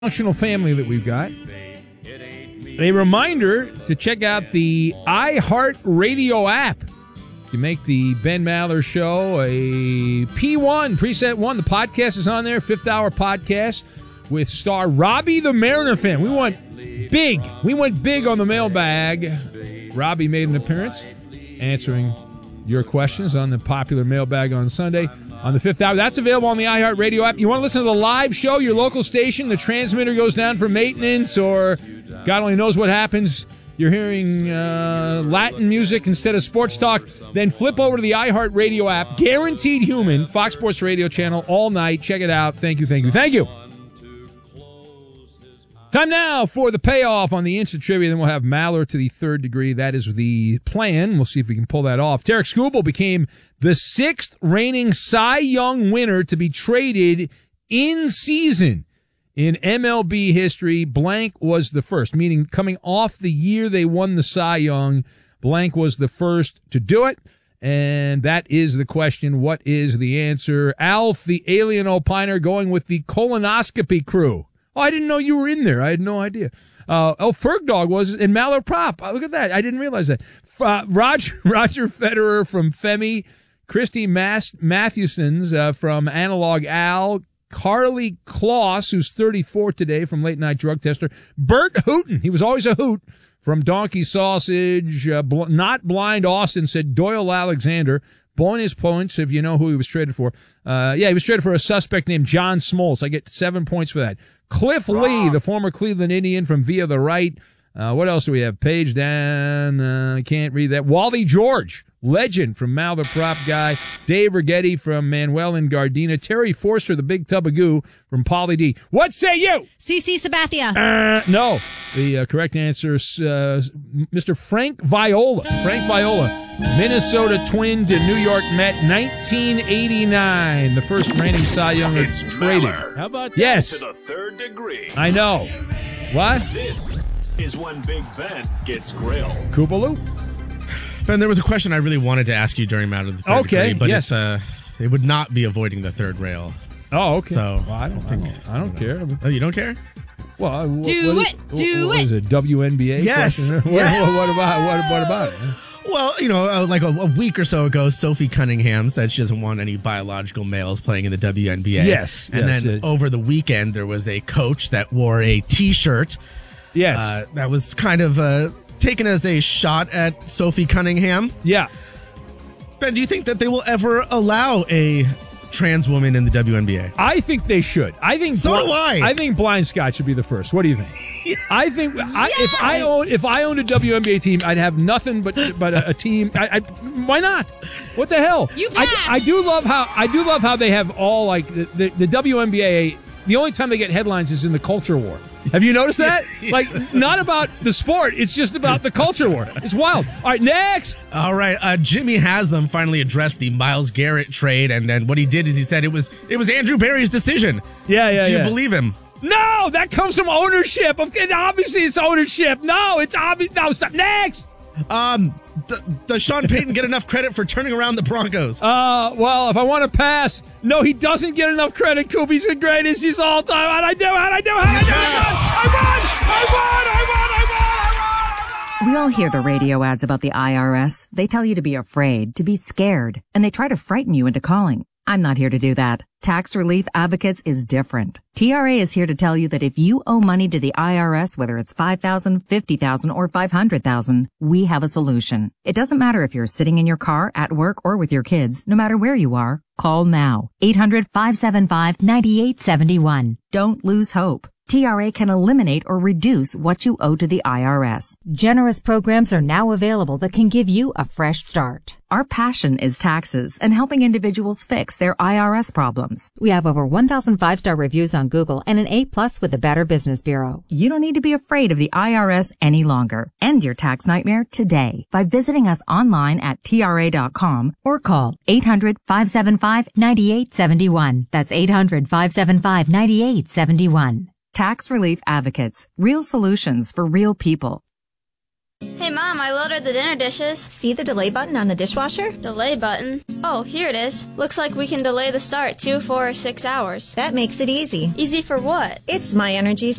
functional family that we've got. A reminder to check out the iHeartRadio app. You make the Ben Maller Show a P1, Preset 1. The podcast is on there, fifth hour podcast with star Robbie the Mariner fan. We went big. We went big on the mailbag. Robbie made an appearance answering your questions on the popular mailbag on Sunday on the fifth hour. That's available on the iHeartRadio app. You want to listen to the live show, your local station, the transmitter goes down for maintenance, or God only knows what happens, you're hearing Latin music instead of sports talk, then flip over to the iHeartRadio app. Guaranteed Human, Fox Sports Radio channel all night. Check it out. Thank you, thank you, thank you. Time now for the payoff on the instant trivia. Then we'll have Maller to the third degree. That is the plan. We'll see if we can pull that off. Tarek Skubal became the sixth reigning Cy Young winner to be traded in season in MLB history. Blank was the first, meaning coming off the year they won the Cy Young, Blank was the first to do it. And that is the question. What is the answer? Alf, the alien opiner, going with the colonoscopy crew. Oh, I didn't know you were in there. I had no idea. Fergdog was in Maller Prop. Look at that. I didn't realize that. Roger Federer from Femi. Christy Mathewson's from Analog Al. Carly Kloss, who's 34 today from Late Night Drug Tester. Bert Hooten. He was always a hoot from Donkey Sausage. Not Blind Austin said Doyle Alexander. Bonus points if you know who he was traded for. He was traded for a suspect named John Smoltz. I get 7 points for that. Cliff Lee, the former Cleveland Indian from Via the Right. What else do we have? Page down. I can't read that. Wally George, legend from Maller Prop Guy. Dave Rigetti from Manuel and Gardena. Terry Forster, the Big Tub of Goo from Pauly D. What say you? CC Sabathia. No. The correct answer is Mr. Frank Viola. Frank Viola. Minnesota Twin to New York Met, 1989. The first reigning Cy Young traded. How about yes. To the third degree. I know. What? This is when Big Ben gets grilled. Koopaloo? Ben, there was a question I really wanted to ask you during Matter of the Third Degree, but yes. It would not be avoiding the third rail. Oh, okay. So well, I don't care. Oh, you don't care? Well, what is it? WNBA? Yes. Question? Yes. What about it? Well, like a week or so ago, Sophie Cunningham said she doesn't want any biological males playing in the WNBA. Yes. And then over the weekend, there was a coach that wore a T-shirt. Yes. That was kind of taken as a shot at Sophie Cunningham. Yeah. Ben, do you think that they will ever allow a trans woman in the WNBA? I think they should. I think do I. I think Blind Scott should be the first. What do you think? Yes. I think if I owned a WNBA team, I'd have nothing but a team. Why not? What the hell? I do love how they have all like the WNBA. The only time they get headlines is in the culture war. Have you noticed that? Like, not about the sport. It's just about the culture war. It's wild. All right, next. All right. Jimmy Haslam finally addressed the Myles Garrett trade, and then what he did is he said it was Andrew Berry's decision. Yeah. Do you believe him? No, that comes from ownership. Obviously, it's ownership. No, it's obvious. No, stop. Next. Does Sean Payton get enough credit for turning around the Broncos? Well, if I want to pass, no, he doesn't get enough credit, Coop. He's the greatest. He's all time. How'd I do? I won! We all hear the radio ads about the IRS. They tell you to be afraid, to be scared, and they try to frighten you into calling. I'm not here to do that. Tax Relief Advocates is different. TRA is here to tell you that if you owe money to the IRS, whether it's $5,000, $50,000, or $500,000, we have a solution. It doesn't matter if you're sitting in your car, at work, or with your kids. No matter where you are, call now. 800-575-9871. Don't lose hope. TRA can eliminate or reduce what you owe to the IRS. Generous programs are now available that can give you a fresh start. Our passion is taxes and helping individuals fix their IRS problems. We have over 1,000 5-star reviews on Google and an A+ with the Better Business Bureau. You don't need to be afraid of the IRS any longer. End your tax nightmare today by visiting us online at TRA.com or call 800-575-9871. That's 800-575-9871. Tax Relief Advocates. Real solutions for real people. Hey, Mom, I loaded the dinner dishes. See the delay button on the dishwasher? Delay button? Oh, here it is. Looks like we can delay the start 2, 4, or 6 hours. That makes it easy. Easy for what? It's My Energy